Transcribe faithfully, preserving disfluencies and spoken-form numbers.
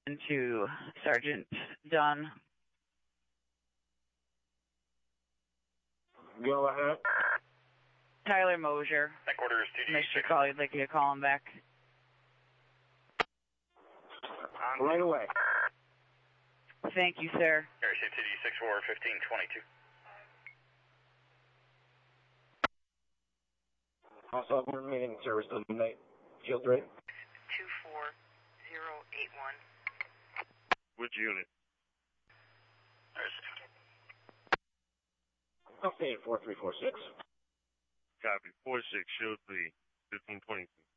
to Sergeant Dunn. Go ahead. Tyler Mosier. That quarter is two D. Mister Call, you'd like me to call him back? Right away. Thank you, sir. Air C T D six four fifteen twenty-two. Also, we're meeting service to the night. Field rate. two four zero eight one. Which unit? Okay, four three four six. Copy. four six, show three, fifteen twenty-two.